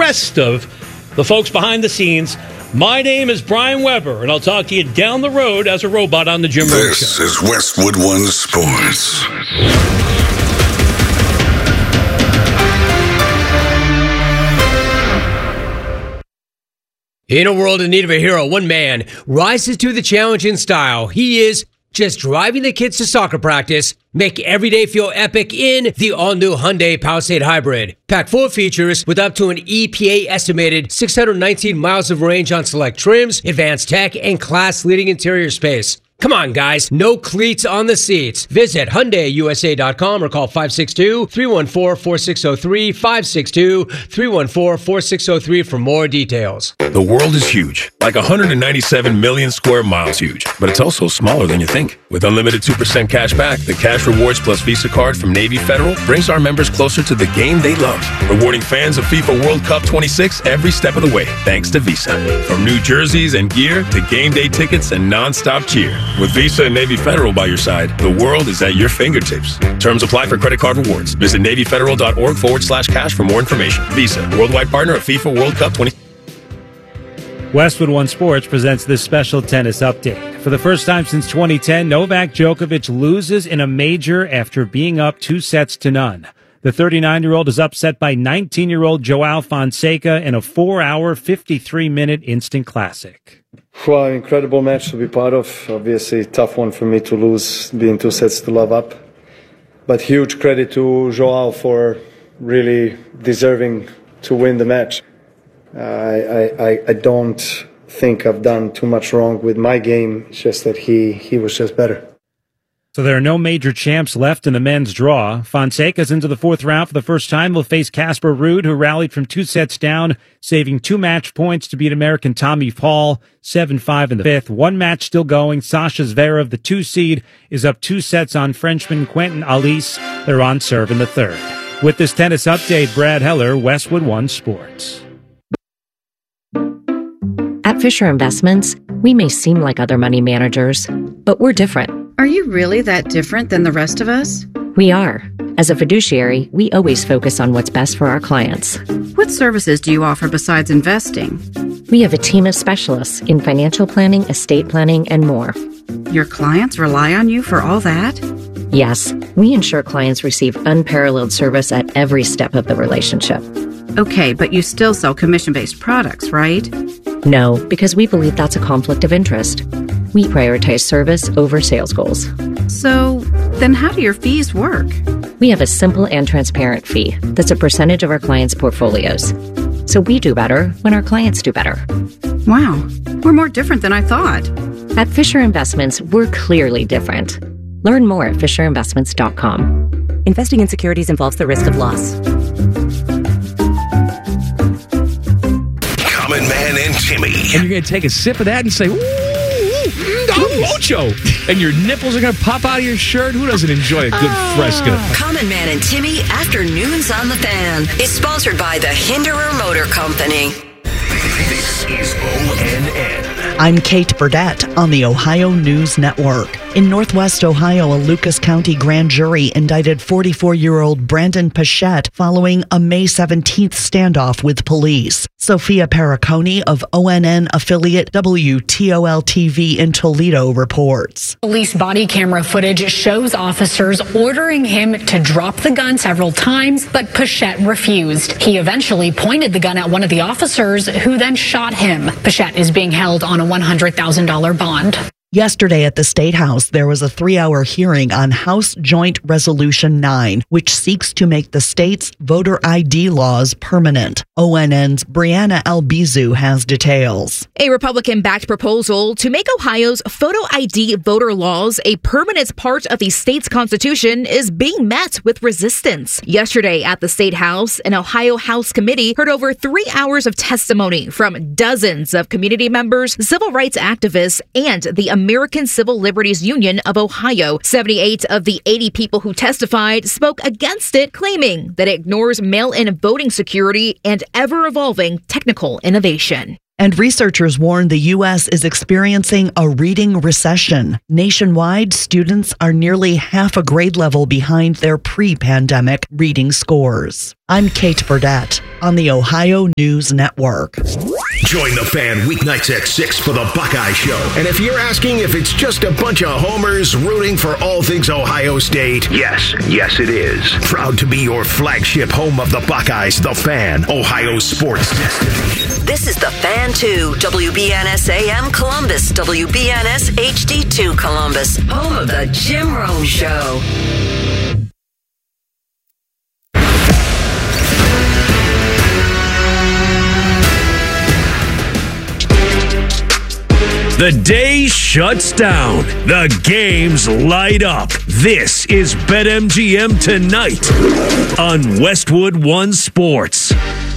rest of the folks behind the scenes. My name is Brian Weber, and I'll talk to you down the road as a robot on the Jim Rome Show. This is Westwood One Sports. In a world in need of a hero, one man rises to the challenge in style. He is just driving the kids to soccer practice, make every day feel epic in the all-new Hyundai Palisade Hybrid. Packed full of features with up to an EPA-estimated 619 miles of range on select trims, advanced tech, and class-leading interior space. Come on, guys. No cleats on the seats. Visit HyundaiUSA.com or call 562-314-4603, 562-314-4603 for more details. The world is huge, like 197 million square miles huge, but it's also smaller than you think. With unlimited 2% cash back, the Cash Rewards Plus Visa card from Navy Federal brings our members closer to the game they love, rewarding fans of FIFA World Cup 26 every step of the way, thanks to Visa. From new jerseys and gear to game day tickets and non-stop cheer. With Visa and Navy Federal by your side, the world is at your fingertips. Terms apply for credit card rewards. Visit NavyFederal.org/cash for more information. Visa, worldwide partner of FIFA World Cup 20. Westwood One Sports presents this special tennis update. For the first time since 2010, Novak Djokovic loses in a major after being up 2-0. The 39-year-old is upset by 19-year-old Joao Fonseca in a 4-hour, 53-minute instant classic. Well, incredible match to be part of. Obviously, tough one for me to lose, being 2-0 up. But huge credit to Joao for really deserving to win the match. I don't think I've done too much wrong with my game. It's just that he was just better. So there are no major champs left in the men's draw. Fonseca's into the fourth round for the first time. Will face Casper Ruud, who rallied from 2 sets down, saving 2 match points to beat American Tommy Paul, 7-5 in the fifth. One match still going. Sasha Zverev, the 2 seed, is up 2 sets on Frenchman Quentin Alice. They're on serve in the third. With this tennis update, Brad Heller, Westwood One Sports. At Fisher Investments, we may seem like other money managers, but we're different. Are you really that different than the rest of us? We are. As a fiduciary, we always focus on what's best for our clients. What services do you offer besides investing? We have a team of specialists in financial planning, estate planning, and more. Your clients rely on you for all that? Yes, we ensure clients receive unparalleled service at every step of the relationship. Okay, but you still sell commission-based products, right? No, because we believe that's a conflict of interest. We prioritize service over sales goals. So, then how do your fees work? We have a simple and transparent fee that's a percentage of our clients' portfolios. So we do better when our clients do better. Wow, we're more different than I thought. At Fisher Investments, we're clearly different. Learn more at FisherInvestments.com. Investing in securities involves the risk of loss. Common Man and Timmy. And you're going to take a sip of that and say, Don Mocho. And your nipples are going to pop out of your shirt. Who doesn't enjoy a good fresca? Common Man and Timmy Afternoons on the Fan is sponsored by the Hinderer Motor Company. This is ONN. I'm Kate Burdett on the Ohio News Network. In Northwest Ohio, a Lucas County grand jury indicted 44-year-old Brandon Pichette following a May 17th standoff with police. Sophia Periconi of ONN affiliate WTOL-TV in Toledo reports. Police body camera footage shows officers ordering him to drop the gun several times, but Pichette refused. He eventually pointed the gun at one of the officers, who then shot him. Pichette is being held on a $100,000 bond. Yesterday at the State House, there was a 3-hour hearing on House Joint Resolution 9, which seeks to make the state's voter ID laws permanent. ONN's Brianna Albizu has details. A Republican-backed proposal to make Ohio's photo ID voter laws a permanent part of the state's constitution is being met with resistance. Yesterday at the State House, an Ohio House committee heard over 3 hours of testimony from dozens of community members, civil rights activists, and the American Civil Liberties Union of Ohio. 78 of the 80 people who testified spoke against it, claiming that it ignores mail-in voting security and ever-evolving technical innovation. And researchers warn the U.S. is experiencing a reading recession. Nationwide, students are nearly half a grade level behind their pre-pandemic reading scores. I'm Kate Burdett on the Ohio News Network. Join the Fan weeknights at 6 for the Buckeye Show. And if you're asking if it's just a bunch of homers rooting for all things Ohio State, yes, it is. Proud to be your flagship home of the Buckeyes, the Fan, Ohio sports destination. This is the Fan 2, WBNS AM Columbus, WBNS HD2 Columbus, home of the Jim Rome Show. The day shuts down. The games light up. This is BetMGM Tonight on Westwood One Sports.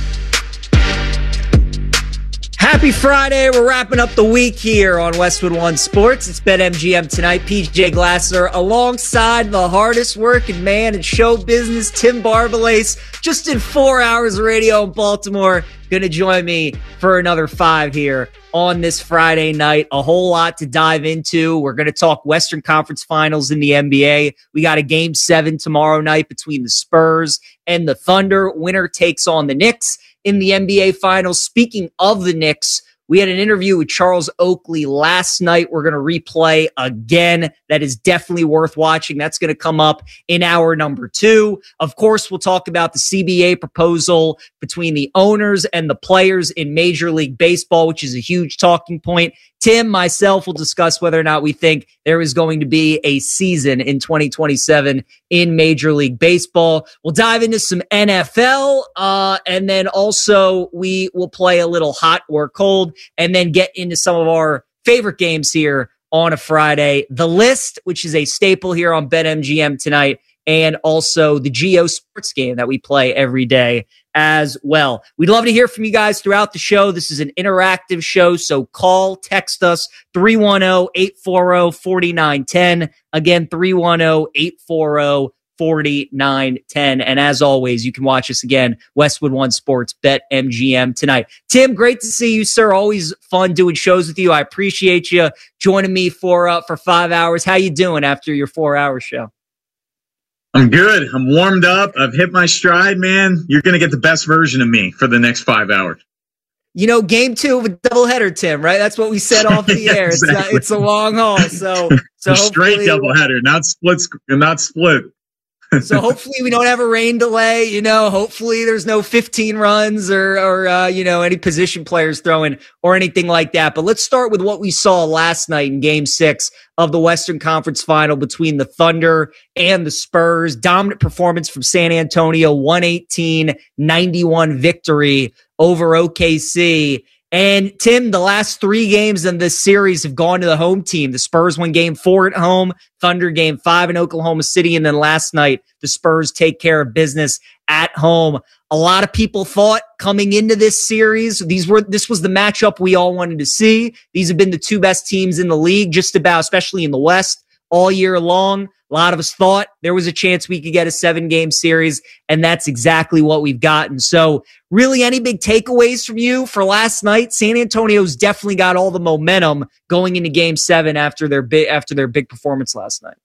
Happy Friday. We're wrapping up the week here on Westwood One Sports. It's BetMGM Tonight. PJ Glasser alongside the hardest working man in show business, Tim Barbalace. Just did 4 hours of radio in Baltimore. Going to join me for another 5 here on this Friday night. A whole lot to dive into. We're going to talk Western Conference Finals in the NBA. We got a Game 7 tomorrow night between the Spurs and the Thunder. Winner takes on the Knicks in the NBA Finals. Speaking of the Knicks, we had an interview with Charles Oakley last night. We're going to replay again. That is definitely worth watching. That's going to come up in hour number 2. Of course, we'll talk about the CBA proposal between the owners and the players in Major League Baseball, which is a huge talking point. Tim, myself will discuss whether or not we think there is going to be a season in 2027 in Major League Baseball. We'll dive into some NFL, and then also we will play a little hot or cold, and then get into some of our favorite games here on a Friday. The List, which is a staple here on BetMGM Tonight, and also the Geo Sports game that we play every day as well. We'd love to hear from you guys throughout the show. This is an interactive show, so call, text us, 310-840-4910. Again, 310-840-4910. And as always, you can watch us again, Westwood One Sports, BetMGM Tonight. Tim, great to see you, sir. Always fun doing shows with you. I appreciate you joining me for 5 hours. How you doing after your 4-hour show? I'm good. I'm warmed up. I've hit my stride, man. You're going to get the best version of me for the next 5 hours. You know, game 2 of a doubleheader, Tim, right? That's what we said off the air. Exactly. It's a long haul. So straight doubleheader, not split. So hopefully we don't have a rain delay. You know, hopefully there's no 15 runs or any position players throwing or anything like that. But let's start with what we saw last night in Game 6 of the Western Conference Final between the Thunder and the Spurs. Dominant performance from San Antonio, 118-91 victory over OKC. And Tim, the last 3 games in this series have gone to the home team. The Spurs won Game 4 at home, Thunder Game 5 in Oklahoma City, and then last night the Spurs take care of business at home. A lot of people thought coming into this series, this was the matchup we all wanted to see. These have been the 2 best teams in the league, just about, especially in the West, all year long. A lot of us thought there was a chance we could get a 7-game series, and that's exactly what we've gotten. So really, any big takeaways from you for last night? San Antonio's definitely got all the momentum going into Game 7 after their big performance last night.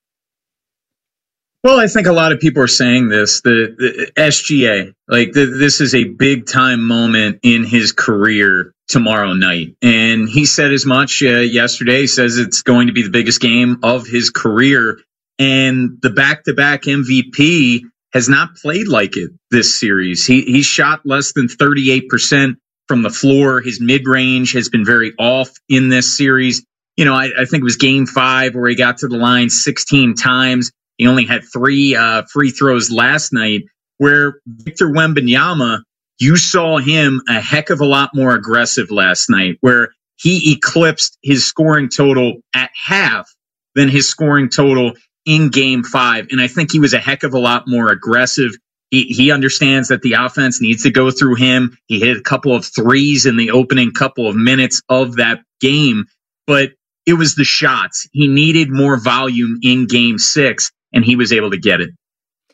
Well, I think a lot of people are saying this, the SGA, this is a big time moment in his career tomorrow night. And he said as much yesterday. He says it's going to be the biggest game of his career. And the back-to-back MVP has not played like it this series. He shot less than 38% from the floor. His mid-range has been very off in this series. You know, I think it was Game 5 where he got to the line 16 times. He only had 3 free throws last night, where Victor Wembanyama, you saw him a heck of a lot more aggressive last night, where he eclipsed his scoring total at half than his scoring total in Game 5. And I think he was a heck of a lot more aggressive. He understands that the offense needs to go through him. He hit a couple of threes in the opening couple of minutes of that game, but it was the shots. He needed more volume in Game 6, and he was able to get it.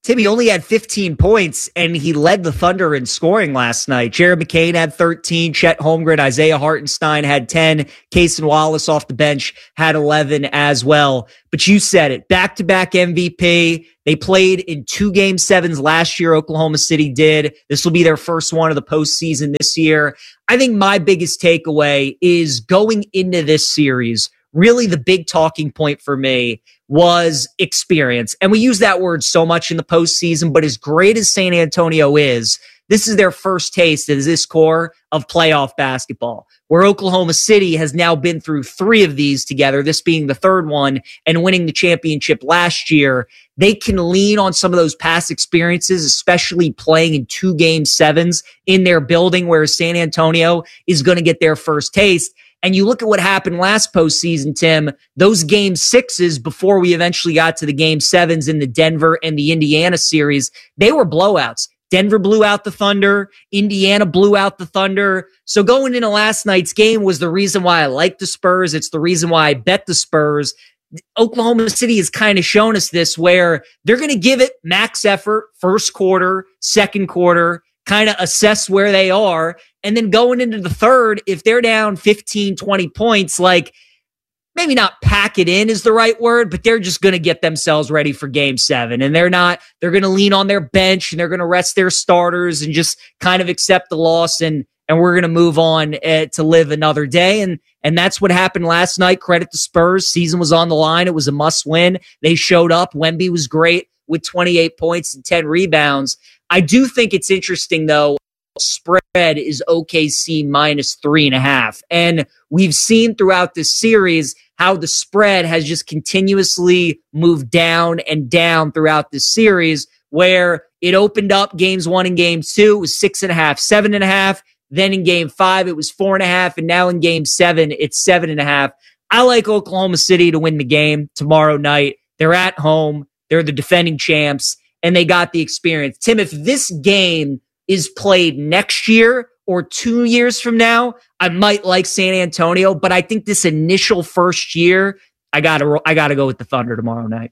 Tim, he only had 15 points, and he led the Thunder in scoring last night. Jared McCain had 13. Chet Holmgren, Isaiah Hartenstein had 10. Cason Wallace off the bench had 11 as well. But you said it, back-to-back MVP. They played in 2 Game 7s last year, Oklahoma City did. This will be their first one of the postseason this year. I think my biggest takeaway is going into this series, really the big talking point for me was experience. And we use that word so much in the postseason, but as great as San Antonio is, this is their first taste as this core of playoff basketball, where Oklahoma City has now been through 3 of these together, this being the 3rd one, and winning the championship last year. They can lean on some of those past experiences, especially playing in 2 Game 7s in their building, where San Antonio is going to get their first taste. And you look at what happened last postseason, Tim, those Game 6s before we eventually got to the Game 7s in the Denver and the Indiana series, they were blowouts. Denver blew out the Thunder. Indiana blew out the Thunder. So going into last night's game was the reason why I like the Spurs. It's the reason why I bet the Spurs. Oklahoma City has kind of shown us this, where they're going to give it max effort, first quarter, second quarter, kind of assess where they are. And then going into the third, if they're down 15, 20 points, like maybe not pack it in is the right word, but they're just going to get themselves ready for Game 7. And they're going to lean on their bench and they're going to rest their starters and just kind of accept the loss. And we're going to move on to live another day. And that's what happened last night. Credit the Spurs. Season was on the line. It was a must win. They showed up. Wemby was great with 28 points and 10 rebounds. I do think it's interesting, though. Spread is OKC minus 3.5. And we've seen throughout this series how the spread has just continuously moved down and down throughout this series, where it opened up games 1 and game 2, it was 6.5, 7.5. Then in game 5, it was 4.5. And now in game 7, it's 7.5. I like Oklahoma City to win the game tomorrow night. They're at home. They're the defending champs, and they got the experience. Tim, if this game is played next year or 2 years from now, I might like San Antonio, but I think this initial first year, I gotta go with the Thunder tomorrow night.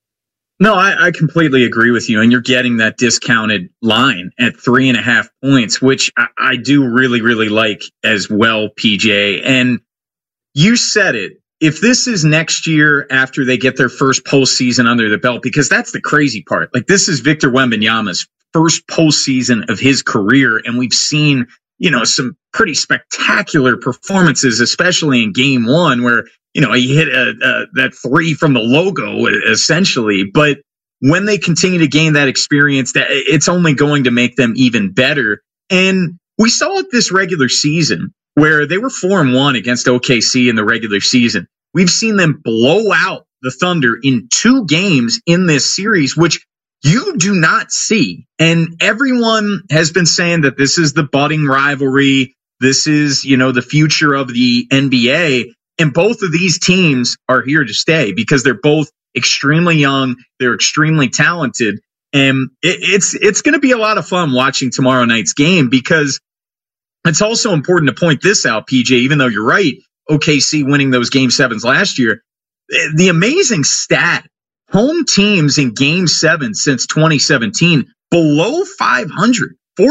No, I completely agree with you. And you're getting that discounted line at 3.5 points, which I do really, really like as well, PJ. And you said it. If this is next year after they get their first postseason under their belt, because that's the crazy part. Like, this is Victor Wembanyama's first postseason of his career. And we've seen, some pretty spectacular performances, especially in game 1, where, he hit that 3 from the logo, essentially. But when they continue to gain that experience, that it's only going to make them even better. And we saw it this regular season, where they were 4-1 against OKC in the regular season. We've seen them blow out the Thunder in 2 games in this series, which you do not see. And everyone has been saying that this is the budding rivalry. This is, the future of the NBA. And both of these teams are here to stay because they're both extremely young. They're extremely talented. And it's going to be a lot of fun watching tomorrow night's game, because it's also important to point this out, PJ, even though you're right, OKC winning those Game 7s last year. The amazing stat, home teams in Game 7 since 2017, below 500,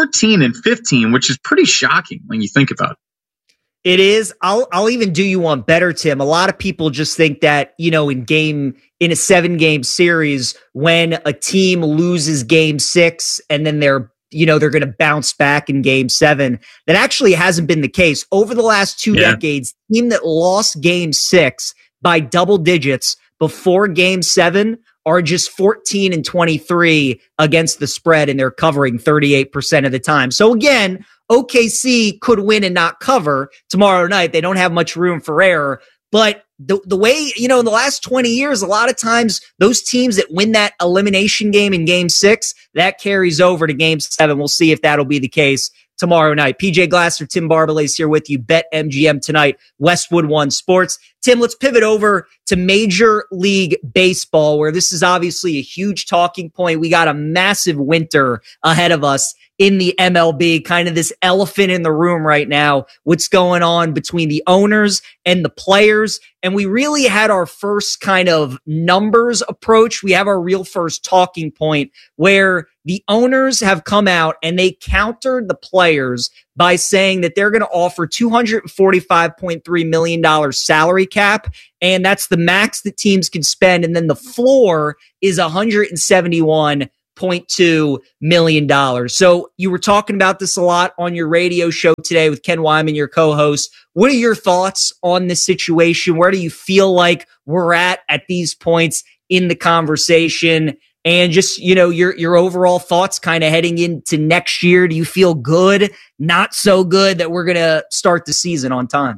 14-15, which is pretty shocking when you think about it. It is. I'll even do you one better, Tim. A lot of people just think that, in a 7-game series, when a team loses Game 6 and then they're going to bounce back in Game 7. That actually hasn't been the case. Over the last 2 decades, team that lost Game 6 by double digits before Game 7 are just 14-23 against the spread, and they're covering 38% of the time. So again, OKC could win and not cover tomorrow night. They don't have much room for error. But the way, in the last 20 years, a lot of times those teams that win that elimination game in Game 6, that carries over to Game 7. We'll see if that'll be the case tomorrow night. PJ Glasser, Tim Barbalet here with you. Bet MGM tonight, Westwood One Sports. Tim, let's pivot over to Major League Baseball, where this is obviously a huge talking point. We got a massive winter ahead of us in the MLB, kind of this elephant in the room right now, what's going on between the owners and the players. And we really had our first kind of numbers approach. We have our real first talking point where the owners have come out and they countered the players by saying that they're going to offer $245.3 million salary cap. And that's the max that teams can spend. And then the floor is $171.2 million. So you were talking about this a lot on your radio show today with Ken Wyman, your co-host. What are your thoughts on this situation? Where do you feel like we're at these points in the conversation? And just, your overall thoughts kind of heading into next year. Do you feel good, not so good that we're going to start the season on time?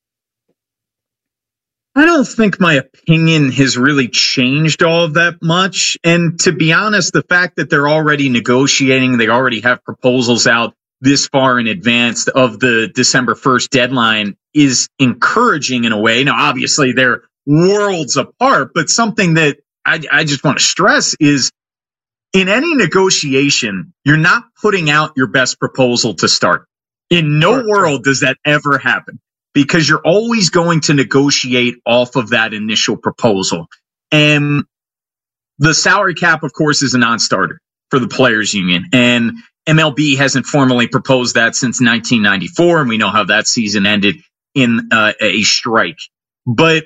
I don't think my opinion has really changed all of that much. And to be honest, the fact that they're already negotiating, they already have proposals out this far in advance of the December 1st deadline is encouraging in a way. Now, obviously, they're worlds apart, but something that I just want to stress is in any negotiation, you're not putting out your best proposal to start. In no world does that ever happen, because you're always going to negotiate off of that initial proposal. And the salary cap, of course, is a non-starter for the players union. And MLB hasn't formally proposed that since 1994. And we know how that season ended in a strike. But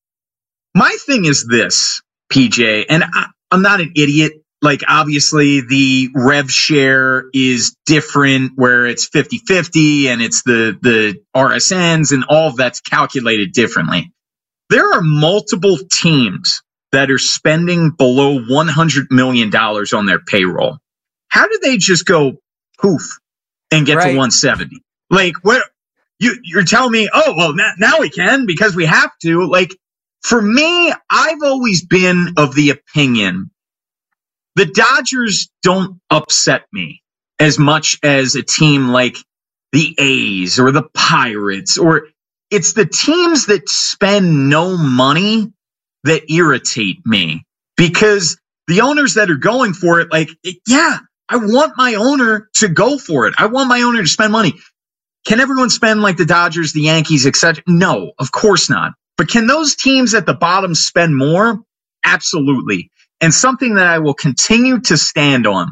my thing is this, PJ, and I'm not an idiot. Like, obviously, the rev share is different where it's 50-50 and it's the RSNs and all of that's calculated differently. There are multiple teams that are spending below $100 million on their payroll. How do they just go poof and get to 170? Like, what you're telling me, oh, well, now we can because we have to. Like, for me, I've always been of the opinion the Dodgers don't upset me as much as a team like the A's or the Pirates, or it's the teams that spend no money that irritate me, because the owners that are going for it, like, yeah, I want my owner to go for it. I want my owner to spend money. Can everyone spend like the Dodgers, the Yankees, etc.? No, of course not. But can those teams at the bottom spend more? Absolutely. And something that I will continue to stand on,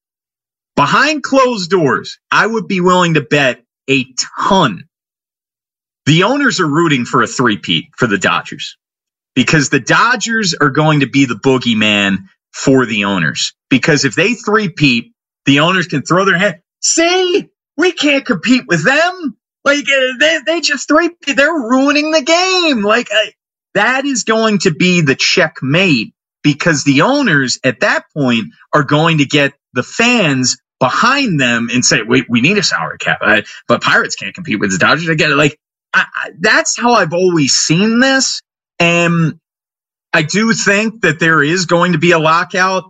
behind closed doors, I would be willing to bet a ton. The owners are rooting for a three-peat for the Dodgers, because the Dodgers are going to be the boogeyman for the owners. Because if they three-peat, the owners can throw their hand. See, we can't compete with them. Like, they just three-peat. They're ruining the game. Like, that is going to be the checkmate, because the owners at that point are going to get the fans behind them and say, wait, we need a salary cap. But Pirates can't compete with the Dodgers. I get it. Like, that's how I've always seen this. And I do think that there is going to be a lockout,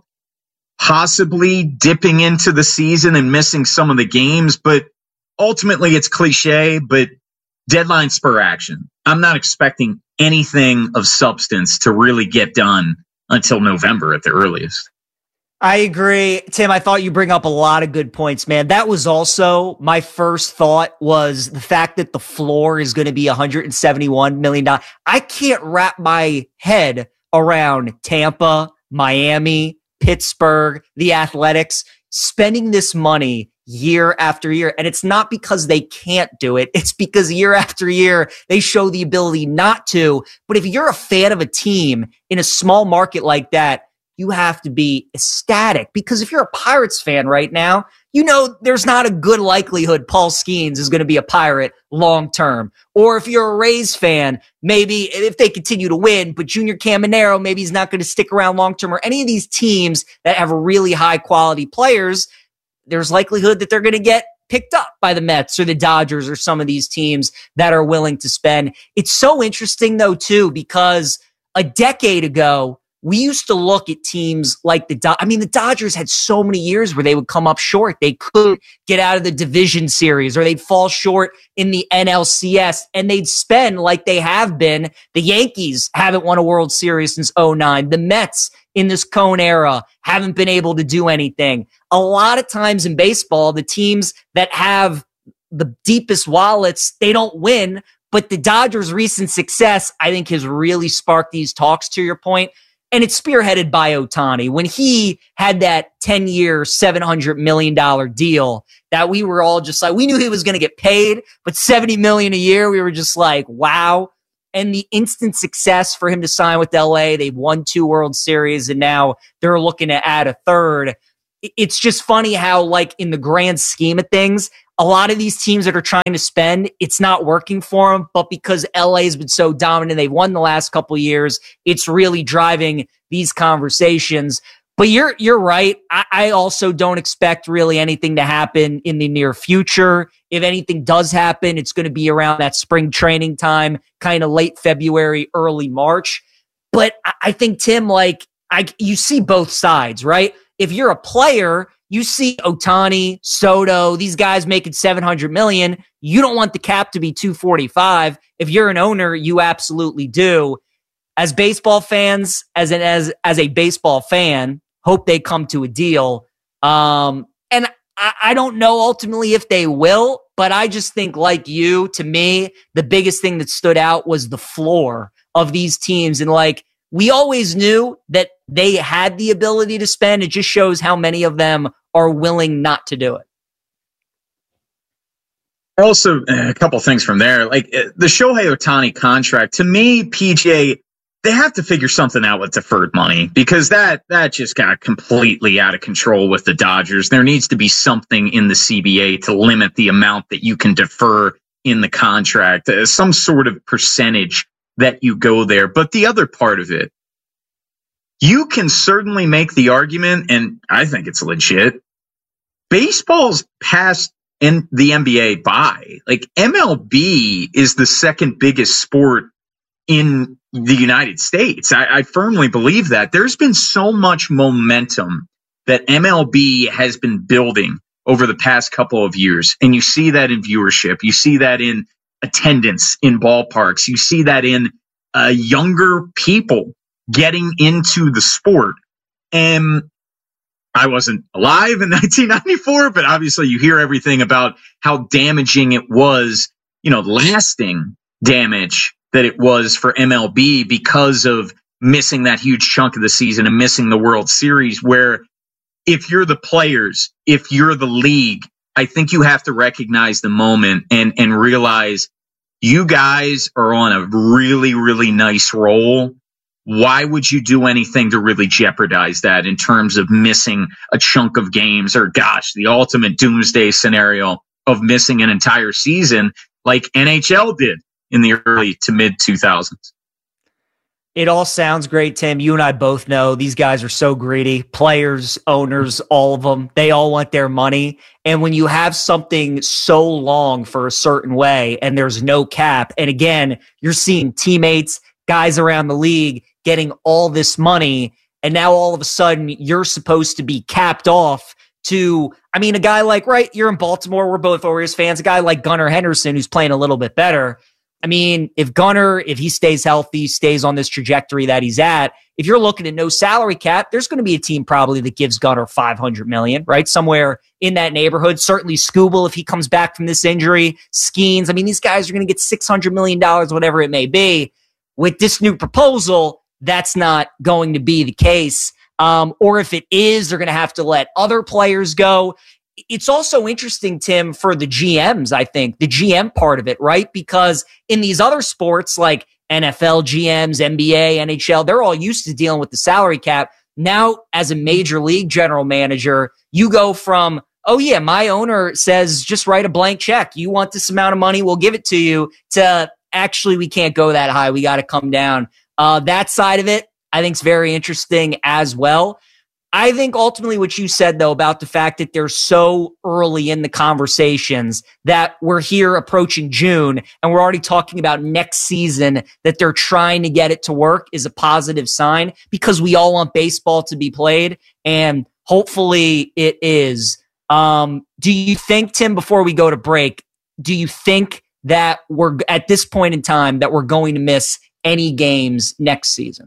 possibly dipping into the season and missing some of the games. But ultimately, it's cliche, but deadline spur action. I'm not expecting anything of substance to really get done until November at the earliest. I agree. Tim, I thought you bring up a lot of good points, man. That was also my first thought, was the fact that the floor is going to be $171 million. I can't wrap my head around Tampa, Miami, Pittsburgh, the Athletics spending this money year after year. And it's not because they can't do it. It's because year after year, they show the ability not to. But if you're a fan of a team in a small market like that, you have to be ecstatic, because if you're a Pirates fan right now, you know there's not a good likelihood Paul Skeens is going to be a Pirate long term. Or if you're a Rays fan, maybe if they continue to win, but Junior Caminero, maybe he's not going to stick around long term, or any of these teams that have really high quality players, there's likelihood that they're going to get picked up by the Mets or the Dodgers or some of these teams that are willing to spend. It's so interesting though, too, because a decade ago, we used to look at teams like the Dodgers had so many years where they would come up short. They couldn't get out of the division series, or they'd fall short in the NLCS, and they'd spend like they have been. The Yankees haven't won a World Series since 2009. The Mets in this Cone era haven't been able to do anything. A lot of times in baseball, the teams that have the deepest wallets, they don't win. But the Dodgers' recent success, I think, has really sparked these talks, to your point. And it's spearheaded by Ohtani. When he had that 10-year, $700 million deal that we were all just like, we knew he was going to get paid, but $70 million a year, we were just like, wow. And the instant success for him to sign with LA, they've won 2 World Series, and now they're looking to add a third. It's just funny how, like, in the grand scheme of things, a lot of these teams that are trying to spend, it's not working for them, but because LA has been so dominant, they've won the last couple of years, it's really driving these conversations. But you're right. I also don't expect really anything to happen in the near future. If anything does happen, it's going to be around that spring training time, kind of late February, early March. But I think, Tim, you see both sides, right? If you're a player, you see Ohtani, Soto, these guys making $700 million. You don't want the cap to be $245. If you're an owner, you absolutely do. As baseball fans, as a baseball fan, hope they come to a deal. And I don't know ultimately if they will, but I just think, like you, to me, the biggest thing that stood out was the floor of these teams. And we always knew that they had the ability to spend. It just shows how many of them are willing not to do it. Also, a couple things from there. The Shohei Ohtani contract, to me, PJ, they have to figure something out with deferred money, because that just got completely out of control with the Dodgers. There needs to be something in the CBA to limit the amount that you can defer in the contract, some sort of percentage that you go there. But the other part of it, you can certainly make the argument, and I think it's legit, baseball's passed in the NBA by. MLB is the second biggest sport in the United States. I firmly believe that. There's been so much momentum that MLB has been building over the past couple of years. And you see that in viewership. You see that in attendance in ballparks. You see that in younger people getting into the sport. And I wasn't alive in 1994, but obviously you hear everything about how damaging it was, lasting damage that it was for MLB because of missing that huge chunk of the season and missing the World Series, where if you're the players, if you're the league, I think you have to recognize the moment and realize you guys are on a really, really nice roll. Why would you do anything to really jeopardize that in terms of missing a chunk of games, or the ultimate doomsday scenario of missing an entire season like NHL did in the early to mid 2000s? It all sounds great, Tim. You and I both know these guys are so greedy. Players, owners, all of them, they all want their money. And when you have something so long for a certain way and there's no cap, and again, you're seeing teammates, guys around the league getting all this money, and now all of a sudden you're supposed to be capped off to, a guy you're in Baltimore, we're both Warriors fans, a guy like Gunnar Henderson who's playing a little bit better. If Gunnar, if he stays healthy, stays on this trajectory that he's at, if you're looking at no salary cap, there's going to be a team probably that gives Gunnar $500 million, right? Somewhere in that neighborhood. Certainly Skubal, if he comes back from this injury, Skeens. These guys are going to get $600 million, whatever it may be. With this new proposal, that's not going to be the case. Or if it is, they're going to have to let other players go. It's also interesting, Tim, for the GMs, I think, the GM part of it, right? Because in these other sports like NFL GMs, NBA, NHL, they're all used to dealing with the salary cap. Now, as a major league general manager, you go from, oh yeah, my owner says just write a blank check. You want this amount of money, we'll give it to you, to actually we can't go that high. We got to come down. That side of it, I think, is very interesting as well. I think ultimately what you said, though, about the fact that they're so early in the conversations that we're here approaching June and we're already talking about next season, that they're trying to get it to work is a positive sign because we all want baseball to be played, and hopefully it is. Do you think, Tim, before we go to break, do you think that we're at this point in time that we're going to miss any games next season?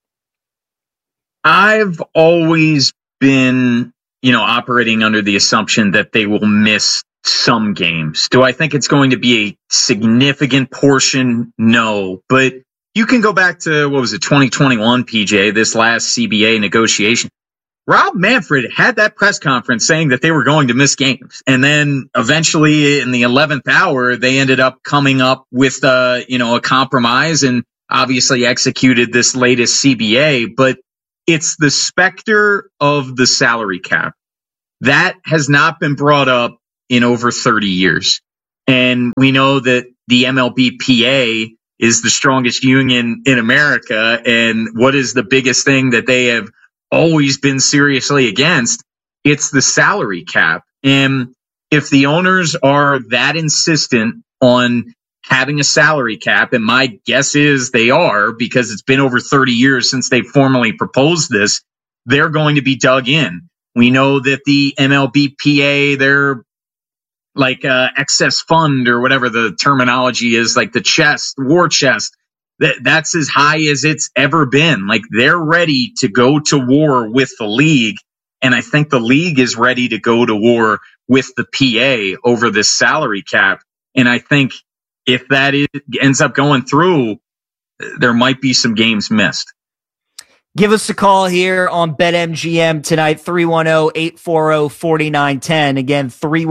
I've always been, operating under the assumption that they will miss some games. Do I think it's going to be a significant portion? No, but you can go back to, 2021, PJ, this last CBA negotiation. Rob Manfred had that press conference saying that they were going to miss games. And then eventually in the 11th hour, they ended up coming up with, a compromise and obviously executed this latest CBA. But it's the specter of the salary cap. That has not been brought up in over 30 years. And we know that the MLBPA is the strongest union in America. And what is the biggest thing that they have always been seriously against? It's the salary cap. And if the owners are that insistent on having a salary cap, and my guess is they are, because it's been over 30 years since they formally proposed this, they're going to be dug in. We know that the MLBPA, they're like excess fund or whatever the terminology is, like the war chest, that's as high as it's ever been. Like, they're ready to go to war with the league. And I think the league is ready to go to war with the PA over this salary cap. And I think if that ends up going through, there might be some games missed. Give us a call here on BetMGM tonight, 310-840-4910. Again,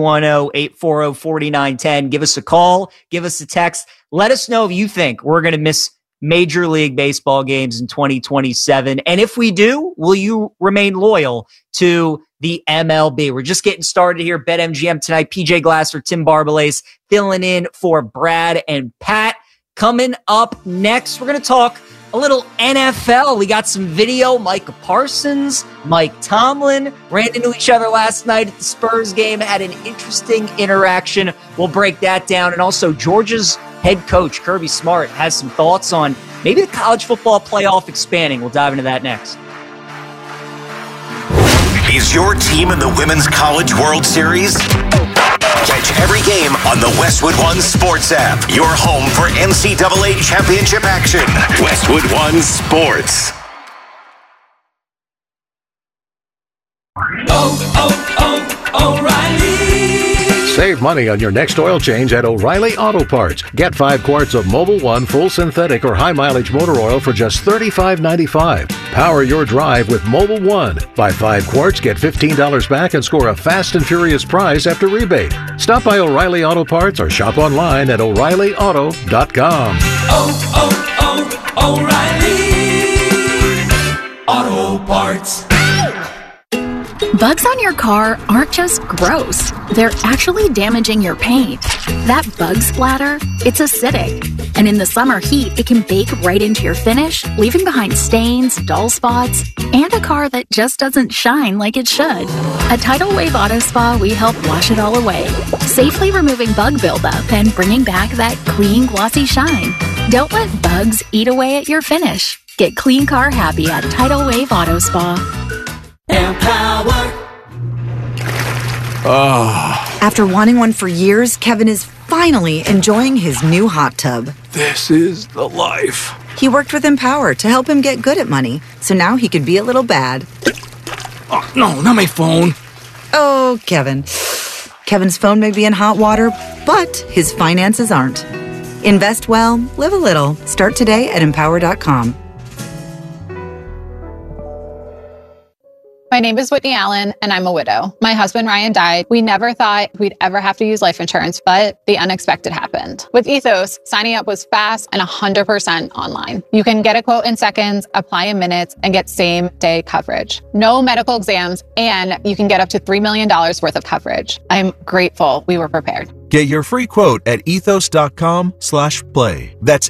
310-840-4910. Give us a call. Give us a text. Let us know if you think we're going to miss Major League Baseball games in 2027. And if we do, will you remain loyal to the MLB? We're just getting started here. BetMGM tonight. PJ Glasser, Tim Barbalace filling in for Brad and Pat. Coming up next, we're going to talk a little NFL. We got some video. Micah Parsons, Mike Tomlin ran into each other last night at the Spurs game, had an interesting interaction. We'll break that down. And also, Georgia's head coach, Kirby Smart, has some thoughts on maybe the college football playoff expanding. We'll dive into that next. Is your team in the Women's College World Series? Catch every game on the Westwood One Sports app. Your home for NCAA championship action. Westwood One Sports. O'Reilly. Save money on your next oil change at O'Reilly Auto Parts. Get 5 quarts of Mobil 1 full synthetic or high mileage motor oil for just $35.95. Power your drive with Mobil 1. Buy 5 quarts, get $15 back, and score a fast and furious prize after rebate. Stop by O'Reilly Auto Parts or shop online at O'ReillyAuto.com. O'Reilly Auto Parts. Bugs on your car aren't just gross. They're actually damaging your paint. That bug splatter, it's acidic. And in the summer heat, it can bake right into your finish, leaving behind stains, dull spots, and a car that just doesn't shine like it should. At Tidal Wave Auto Spa, we help wash it all away, safely removing bug buildup and bringing back that clean, glossy shine. Don't let bugs eat away at your finish. Get clean car happy at Tidal Wave Auto Spa. Empower. After wanting one for years, Kevin is finally enjoying his new hot tub. This is the life. He worked with Empower to help him get good at money, so now he can be a little bad. Oh, no, not my phone. Oh, Kevin. Kevin's phone may be in hot water, but his finances aren't. Invest well, live a little. Start today at Empower.com. My name is Whitney Allen, and I'm a widow. My husband, Ryan, died. We never thought we'd ever have to use life insurance, but the unexpected happened. With Ethos, signing up was fast and 100% online. You can get a quote in seconds, apply in minutes, and get same-day coverage. No medical exams, and you can get up to $3 million worth of coverage. I'm grateful we were prepared. Get your free quote at ethos.com/play. That's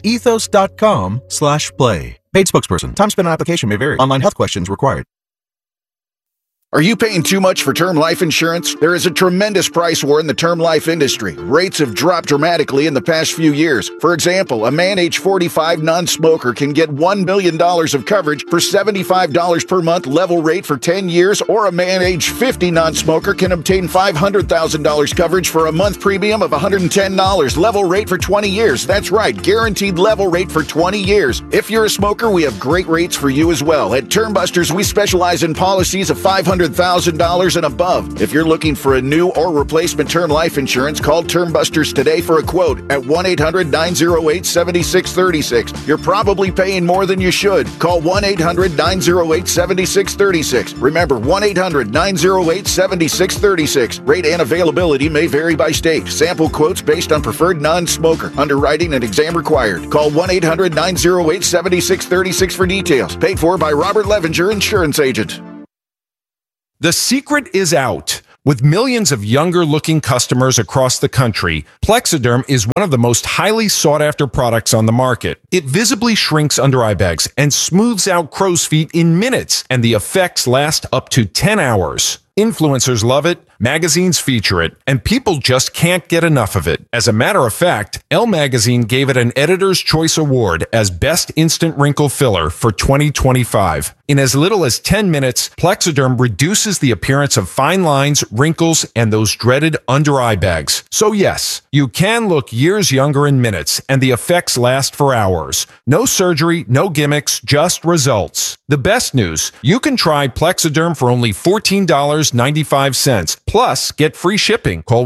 ethos.com/play. Paid spokesperson. Time spent on application may vary. Online health questions required. Are you paying too much for term life insurance? There is a tremendous price war in the term life industry. Rates have dropped dramatically in the past few years. For example, a man age 45 non-smoker can get $1 million of coverage for $75 per month level rate for 10 years, or a man age 50 non-smoker can obtain $500,000 coverage for a month premium of $110 level rate for 20 years. That's right, guaranteed level rate for 20 years. If you're a smoker, we have great rates for you as well. At Term Busters, we specialize in policies of $500,000 and above. If you're looking for a new or replacement term life insurance, call Term Busters today for a quote at 1-800-908-7636. You're probably paying more than you should. Call 1-800-908-7636. Remember, 1-800-908-7636. Rate and availability may vary by state. Sample quotes based on preferred non-smoker. Underwriting and exam required. Call 1-800-908-7636 for details. Paid for by Robert Levenger, insurance agent. The secret is out. With millions of younger-looking customers across the country, Plexiderm is one of the most highly sought-after products on the market. It visibly shrinks under-eye bags and smooths out crow's feet in minutes, and the effects last up to 10 hours. Influencers love it, magazines feature it, and people just can't get enough of it. As a matter of fact, Elle Magazine gave it an Editor's Choice Award as Best Instant Wrinkle Filler for 2025. In as little as 10 minutes, Plexiderm reduces the appearance of fine lines, wrinkles, and those dreaded under-eye bags. So yes, you can look years younger in minutes, and the effects last for hours. No surgery, no gimmicks, just results. The best news, you can try Plexiderm for only $14.95. Plus, get free shipping. Call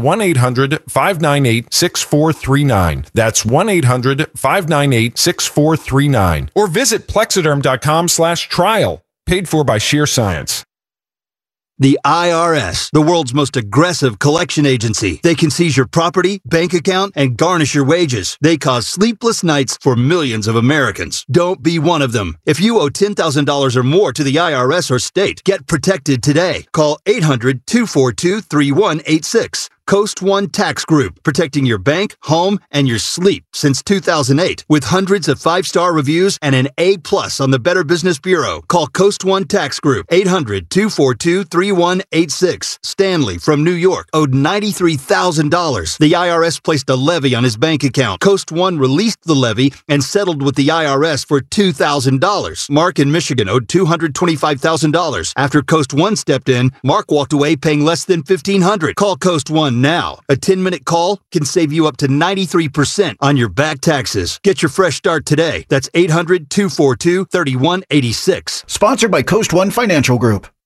1-800-598-6439. That's 1-800-598-6439. Or visit Plexiderm.com/trial. Paid for by Sheer Science. The IRS, the world's most aggressive collection agency. They can seize your property, bank account, and garnish your wages. They cause sleepless nights for millions of Americans. Don't be one of them. If you owe $10,000 or more to the IRS or state, get protected today. Call 800-242-3186. Coast One Tax Group, protecting your bank, home, and your sleep since 2008. With hundreds of 5-star reviews and an A+ on the Better Business Bureau. Call Coast One Tax Group, 800-242-3186. Stanley from New York owed $93,000. The IRS placed a levy on his bank account. Coast One released the levy and settled with the IRS for $2,000. Mark in Michigan owed $225,000. After Coast One stepped in, Mark walked away paying less than $1,500. Call Coast One now. A 10-minute call can save you up to 93% on your back taxes. Get your fresh start today. That's 800-242-3186. Sponsored by Coast One Financial Group.